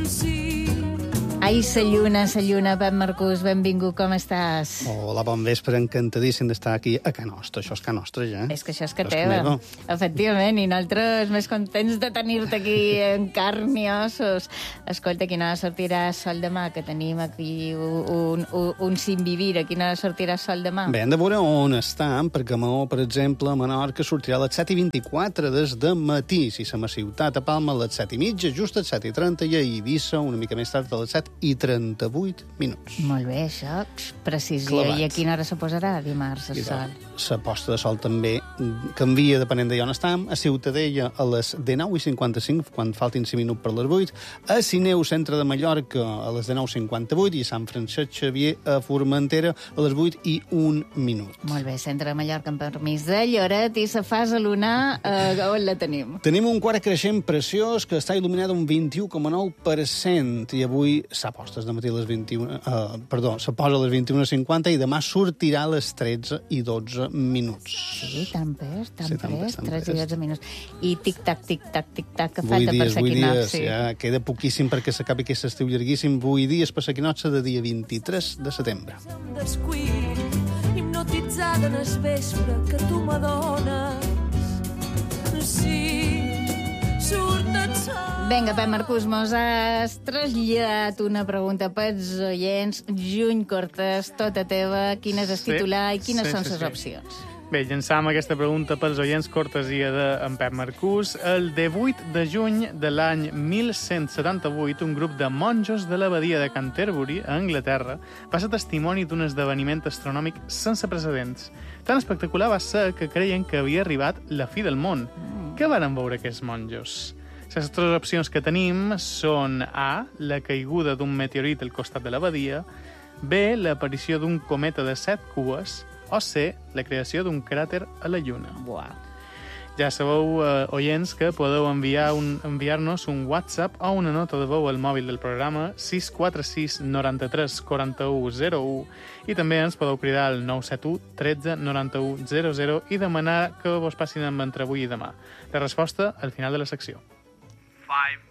Ai, sa lluna, Pep Marcús, benvingut, com estàs? Hola, bon vespre, encantadíssim d'estar aquí a Can Nostra. Això és Can Nostra, ja. És que això és que teva. Efectivament, i nosaltres més contents de tenir-te aquí en carn i ossos. Escolta, a quina hora sortirà sol demà, que tenim aquí un sinvivir. A quina hora sortirà sol demà? Bé, hem de veure on estan, perquè a Maó, per exemple, a Menorca sortirà a les 7:24 des de matí. Si som a Ciutat, a Palma, a les 7:30, just a les 7:30, i a Eivissa, una mica més tard, a les 7:38 minuts. Molt bé, això, precisió. Clavat. I a quina hora se posarà dimarts el sol? La posta de sol també canvia depenent d'on estem. A Ciutadella a les 19:55, quan faltin 5 minuts per les 8. A Sineu, centre de Mallorca, a les 19:58. I a Sant Francesc Xavier, a Formentera, a les 8:01 minuts. Molt bé, centre de Mallorca, amb permís de Lloret. I la fase lunar, on la tenim? Tenim un quart creixent preciós que està il·luminat un 21,9%. I avui s'aposta de matí a les 21... se posa a les 21:50 i demà sortirà a les 13:12 minuts. Sí, tan pes, 13 i 12 minuts. I tic-tac, tic-tac, tic-tac, que 8 falta per dies, Saquinot. Sí. Ja queda poquíssim perquè s'acabi aquest estiu llarguíssim. 8 dies per Saquinot de dia 23 de setembre. Hipnotitzada en el vespre que tu m'adones. Sí, surt el sol. Vinga, Pep Marcús, mos has traslladat una pregunta pels oients. Juny Cortés, tota teva. Quin és el titular i quines són les opcions? Bé, llançam aquesta pregunta pels oients, cortesia d'en Pep Marcús. El 18 de juny de l'any 1178, un grup de monjos de l'abadia de Canterbury, a Anglaterra, va ser testimoni d'un esdeveniment astronòmic sense precedents. Tan espectacular va ser que creien que havia arribat la fi del món. Què van veure aquests monjos? Les tres opcions que tenim són A, la caiguda d'un meteorit al costat de l'abadia, B, l'aparició d'un cometa de 7 cues, o C, la creació d'un cràter a la Lluna. Buah. Ja sabeu, oients, que podeu enviar-nos un WhatsApp o una nota de veu al mòbil del programa 646 93 41 01 i també ens podeu cridar al 971 13 91 00 i demanar que vos passin amb entre avui i demà. La resposta al final de la secció. 5